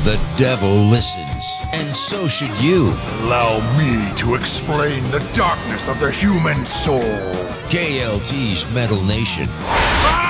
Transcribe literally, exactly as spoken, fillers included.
The devil listens, and so should you. Allow me to explain the darkness of the human soul. K L T's Metal Nation.